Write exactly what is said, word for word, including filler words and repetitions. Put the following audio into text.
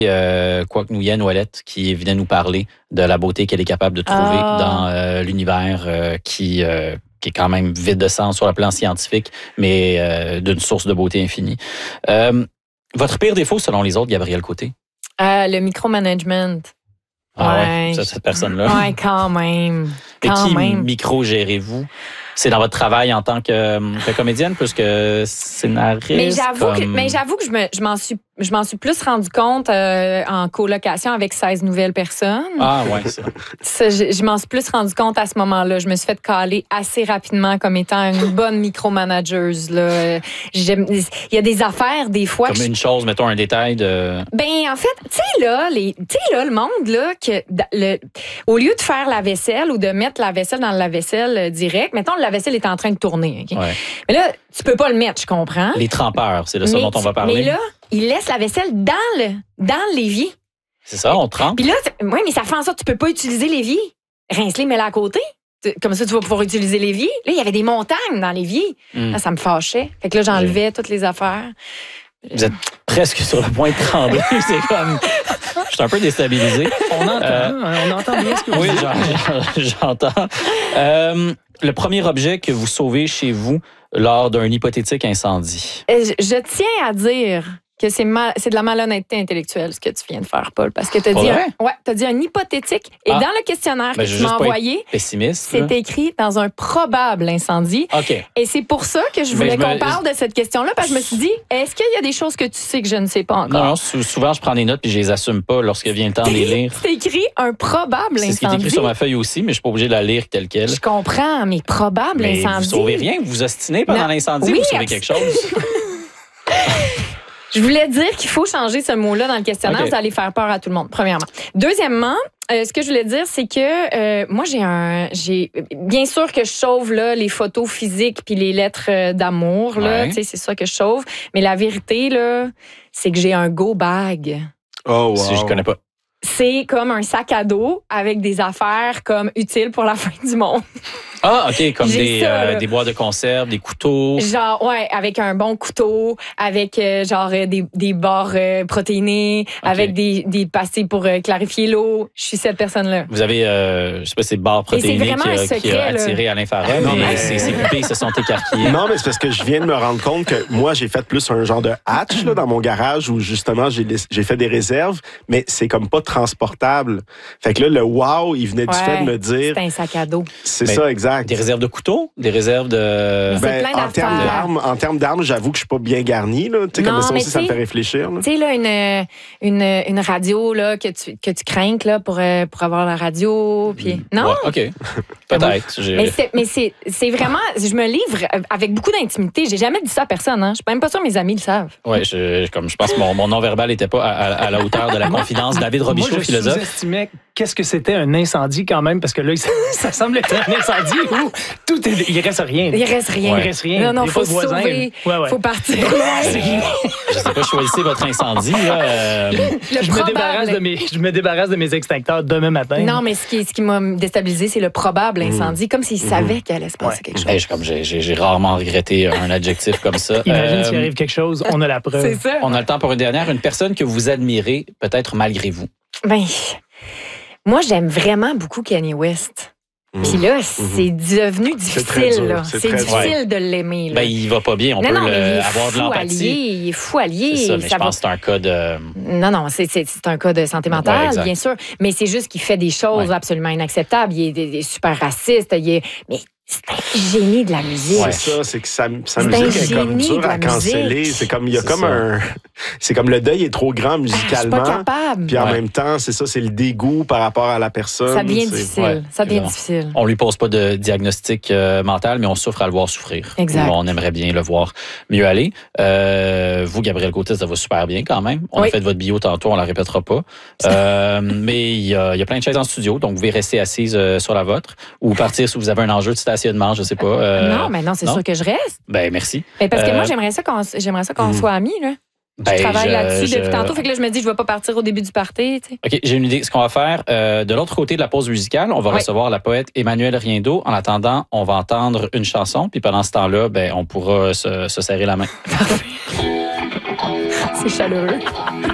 Euh, Quoique Nguyen Ouellette, qui venait nous parler de la beauté qu'elle est capable de trouver Ah. dans euh, l'univers euh, qui, euh, qui est quand même vide de sens sur le plan scientifique, mais euh, d'une source de beauté infinie. Euh, votre pire défaut, selon les autres, Gabrielle Côté? Euh, le micromanagement. Ah ouais, Ouais. ça, cette personne-là. Ouais, quand même. Et Quand qui même. micro-gérez-vous? C'est dans votre travail en tant que, que comédienne plus que scénariste? Mais j'avoue comme... que, mais j'avoue que je, me, je m'en suis, je m'en suis plus rendu compte euh, en colocation avec seize nouvelles personnes. Ah ouais, ça. Ça, je, je m'en suis plus rendu compte à ce moment-là. Je me suis fait caler assez rapidement comme étant une bonne micromanageuse. Là. J'aime- Il y a des affaires, des fois... Comme que je- une chose, mettons un détail de... Ben, en fait, tu sais, là, les, tu sais, là, le monde, là, que, le, au lieu de faire la vaisselle ou de mettre la vaisselle dans le lave-vaisselle euh, direct, mettons, le lave-vaisselle est en train de tourner. OK? Ouais. Mais là, tu peux pas le mettre, je comprends. Les trempeurs, c'est de ça mais, dont on va parler. Mais là, il laisse la vaisselle dans le, dans l'évier. C'est ça, on trempe. Puis là, oui, mais ça fait en sorte que tu peux pas utiliser l'évier. Rince-les, mets-les à côté. Tu- Comme ça, tu vas pouvoir utiliser l'évier. Là, il y avait des montagnes dans l'évier. Mm. Là, ça me fâchait. Fait que là, j'enlevais toutes les affaires. Vous êtes presque sur le point de trembler. C'est comme... Je suis un peu déstabilisé. On entend, Euh, on entend bien ce que vous Oui, dites. j'en- j'entends. Euh, le premier objet que vous sauvez chez vous lors d'un hypothétique incendie. Euh, Je, je tiens à dire que c'est ma- c'est de la malhonnêteté intellectuelle ce que tu viens de faire, Paul, parce que tu as Pas dit, vrai? un, ouais, t'as dit un hypothétique et Ah. dans le questionnaire Ben, que j'ai tu m'as juste pas envoyé, Pessimiste. là. c'est écrit dans un probable incendie. OK. Et c'est pour ça que je voulais Ben, je me- qu'on parle de cette question-là, parce que je me suis dit, est-ce qu'il y a des choses que tu sais que je ne sais pas encore? Non, non, sou- souvent, je prends des notes puis je les assume pas lorsque vient le temps de les lire. C'est écrit un probable C'est ce qui est incendie. écrit sur ma feuille aussi, mais je suis pas obligé de la lire telle quelle. Je comprends, mais probable Mais incendie. vous sauvez rien, vous vous ostinez pendant Non. l'incendie, Oui, vous sauvez abs- quelque chose. Je voulais dire qu'il faut changer ce mot-là dans le questionnaire. OK. Vous allez faire peur à tout le monde, premièrement. Deuxièmement, euh, ce que je voulais dire, c'est que euh, moi, j'ai un... j'ai Bien sûr que je sauve là, les photos physiques puis les lettres euh, d'amour. Là, Ouais. Tu sais, c'est ça que je sauve. Mais la vérité, là, c'est que j'ai un go bag. Oh, wow. Si je connais pas. C'est comme un sac à dos avec des affaires comme utiles pour la fin du monde. Ah, OK, comme J'ai des, ça, euh, là. des boîtes de conserve, des couteaux. Genre, ouais, avec un bon couteau, avec euh, genre euh, des, des barres euh, protéinées, avec des, des pastilles pour euh, clarifier l'eau. Je suis cette personne-là. Vous avez, euh, je sais pas, ces barres Et c'est protéinées qui, vraiment un a- qui a secret, là. attiré à l'infrarouge, Non, mais mais- ces, ces pupilles se sont écarquillées. Non, mais c'est parce que je viens de me rendre compte que moi, j'ai fait plus un genre de hatch là, dans mon garage où justement, j'ai laiss- j'ai fait des réserves, mais c'est comme pas transportable. Fait que là, le wow, il venait du Ouais, fait de me dire, C'est un sac à dos. c'est Mais ça, exact. Des réserves de couteaux, des réserves de... Mais c'est Ben, plein en termes d'affaires. d'armes, en termes d'armes, j'avoue que je suis pas bien garni. Là. Tu sais, Non, comme ça mais aussi, ça me tu sais- fait réfléchir. là. Tu sais, là, une, une, une radio là, que, tu, que tu crains là, pour, euh, pour avoir la radio. Puis... Non? Ouais, OK. Peut-être. J'ai- Mais c'est, mais c'est, c'est vraiment, je me livre avec beaucoup d'intimité. J'ai jamais dit ça à personne. Hein. Je suis même pas sûre que mes amis le savent. Ouais, je, comme je pense que mon, mon non-verbal n'était pas à, à- à la hauteur de la confidence. David Robichaud, Moi, je philosophe. sous-estimais qu'est-ce que c'était un incendie quand même, parce que là, ça, ça semble être un incendie où tout est, il reste rien. Il reste rien. Il reste rien. Non, non, Il y a faut pas se de voisins. sauver. Ouais, ouais. Faut partir. Je sais pas, choisissez votre incendie. Là, euh, Le Je me, probable. débarrasse de mes, je me débarrasse de mes extincteurs demain matin. Non, mais ce qui, ce qui m'a déstabilisé, c'est le probable incendie, comme s'il savait qu'il allait se passer Ouais. quelque chose. hey, je- comme j'ai, j'ai- j'ai rarement regretté un adjectif comme ça. Imagine Euh, s'il arrive quelque chose, on a la preuve. C'est ça. On a le temps pour une dernière. Une personne que vous admirez, peut-être malgré vous. Ben, moi, j'aime vraiment beaucoup Kanye West. Puis là, c'est devenu C'est très difficile. dur, là. c'est C'est très difficile de l'aimer. là. Ben, il va pas bien. On non, peut non, mais il le- est avoir de fou allié. l'empathie. Il est fou allié. C'est ça, mais Ça je va- pense que c'est un cas de... Non, non, c'est, c'est, c'est un cas de santé Ouais, mentale, exact. bien sûr. Mais c'est juste qu'il fait des choses Ouais. absolument inacceptables. Il est, il est super raciste. Il est... Mais c'est un génie de la musique. Ouais. C'est ça, c'est que sa, sa C'est musique un est comme génie dure de la à canceller. musique. C'est comme, il y a C'est comme ça. un. C'est comme le deuil est trop grand Je suis pas musicalement. capable. Puis en Ouais. même temps, c'est ça, c'est le dégoût par rapport à la personne. Ça devient C'est- difficile. ouais, ça devient évidemment. difficile. On lui pose pas de diagnostic euh, mental, mais on souffre à le voir souffrir. Exact. On aimerait bien le voir mieux aller. Euh, vous, Gabrielle Côté, ça va super bien quand même. On Oui. a fait votre bio tantôt, on la répétera pas. Euh, mais il y, a, il y a plein de chaises en studio, donc vous pouvez rester assise euh, sur la vôtre ou partir si vous avez un enjeu de stationnement, je sais pas. Euh, non, mais non, c'est non? sûr que je reste. Ben merci. Mais parce que Euh, moi, j'aimerais ça qu'on, j'aimerais ça qu'on Mm. soit amis, là. Ben, je travaille je- là-dessus je- depuis tantôt. Fait que là, je me dis, je vais pas partir au début du party, tu sais. OK, j'ai une idée. Ce qu'on va faire, euh, de l'autre côté de la pause musicale, on va Oui. recevoir la poète Emmanuelle Riendo. En attendant, on va entendre une chanson, puis pendant ce temps-là, ben, on pourra se, se serrer la main. C'est chaleureux.